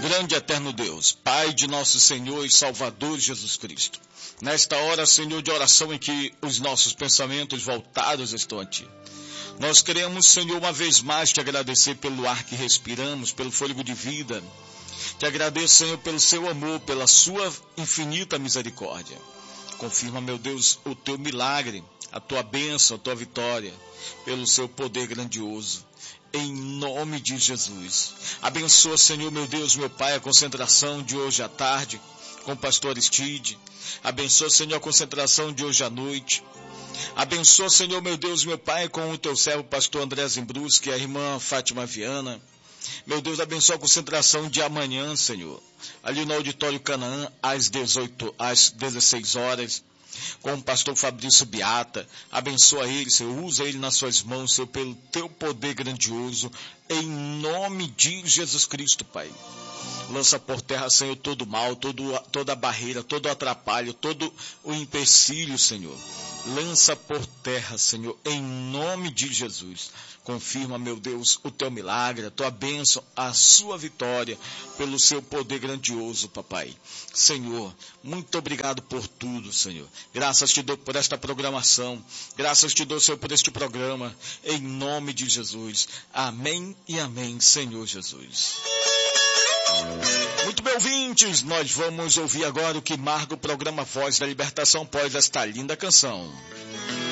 Grande e eterno Deus, Pai de nosso Senhor e Salvador Jesus Cristo, nesta hora, Senhor, de oração em que os nossos pensamentos voltados estão a Ti, nós queremos, Senhor, uma vez mais te agradecer pelo ar que respiramos, pelo fôlego de vida. Te agradeço, Senhor, pelo seu amor, pela sua infinita misericórdia. Confirma, meu Deus, o teu milagre, a tua bênção, a tua vitória, pelo seu poder grandioso. Em nome de Jesus. Abençoa, Senhor, meu Deus, meu Pai, a concentração de hoje à tarde com o pastor Aristide. Abençoa, Senhor, a concentração de hoje à noite. Abençoa, Senhor, meu Deus, meu Pai, com o teu servo, pastor André Zimbruski, a irmã Fátima Viana. Meu Deus, abençoa a concentração de amanhã, Senhor, ali no Auditório Canaã, às 16 horas, com o pastor Fabrício Beata. Abençoa ele, Senhor, usa ele nas suas mãos, Senhor, pelo teu poder grandioso, em nome de Jesus Cristo, Pai. Lança por terra, Senhor, todo o mal, toda a barreira, todo o atrapalho, todo o empecilho, Senhor. Lança por terra, Senhor, em nome de Jesus. Confirma, meu Deus, o teu milagre, a tua bênção, a sua vitória, pelo seu poder grandioso, papai. Senhor, muito obrigado por tudo, Senhor. Graças te dou por esta programação. Graças te dou, Senhor, por este programa. Em nome de Jesus. Amém e amém, Senhor Jesus. Muito bem, ouvintes, nós vamos ouvir agora o que marca o programa Voz da Libertação após esta linda canção.